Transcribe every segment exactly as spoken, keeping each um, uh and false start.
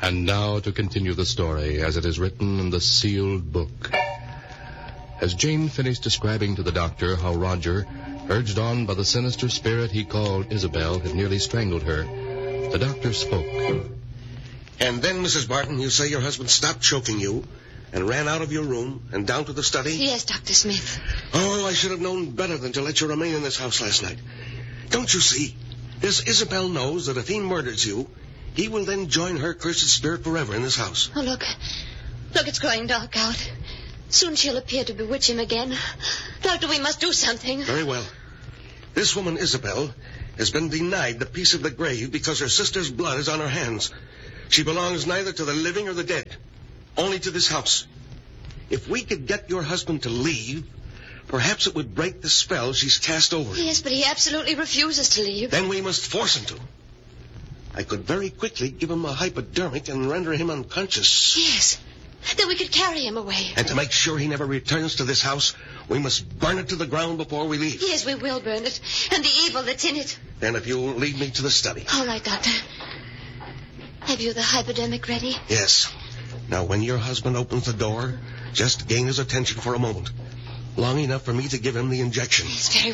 And now to continue the story as it is written in the sealed book. As Jane finished describing to the doctor how Roger, urged on by the sinister spirit he called Isabel, had nearly strangled her, the doctor spoke. And then, Missus Barton, you say your husband stopped choking you and ran out of your room and down to the study? Yes, Doctor Smith. Oh, I should have known better than to let you remain in this house last night. Don't you see? This Isabel knows that if he murders you, he will then join her cursed spirit forever in this house. Oh, look. Look, it's growing dark out. Soon she'll appear to bewitch him again. Doctor, we must do something. Very well. This woman, Isabel, has been denied the peace of the grave because her sister's blood is on her hands. She belongs neither to the living or the dead, only to this house. If we could get your husband to leave, perhaps it would break the spell she's cast over him. Yes, but he absolutely refuses to leave. Then we must force him to. I could very quickly give him a hypodermic and render him unconscious. Yes. Then we could carry him away. And to make sure he never returns to this house, we must burn it to the ground before we leave. Yes, we will burn it. And the evil that's in it. Then if you'll lead me to the study. All right, Doctor. Have you the hypodermic ready? Yes. Now, when your husband opens the door, just gain his attention for a moment. Long enough for me to give him the injection. Yes, very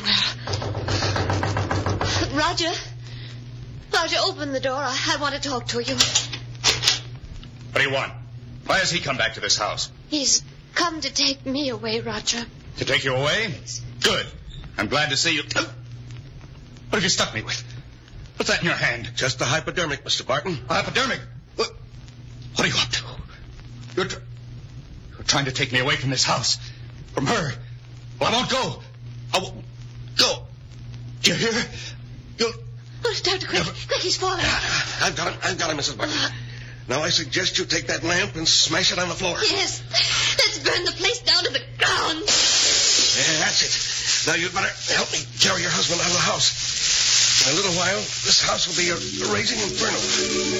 well. Roger. Roger, open the door. I, I want to talk to you. What do you want? Why has he come back to this house? He's come to take me away, Roger. To take you away? Good. I'm glad to see you. What have you stuck me with? What's that in your hand? Just a hypodermic, Mister Barton. A hypodermic? What, what are you up to? You're, tr- you're trying to take me away from this house. From her. Well, I won't go. I won't go. Do you hear? You'll... Oh, Doctor, quick. Quick, he's falling. I've got him. I've got him, Missus Barton. Now I suggest you take that lamp and smash it on the floor. Yes. Let's burn the place down to the ground. Yeah, that's it. Now you'd better help me carry your husband out of the house. In a little while, this house will be a raging inferno.